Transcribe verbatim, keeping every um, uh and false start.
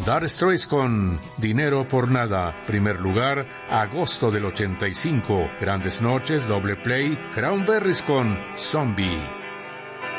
Dire Straits con Dinero por Nada. Primer lugar, agosto del ochenta y cinco. Grandes Noches, doble play, Cranberries con Zombie.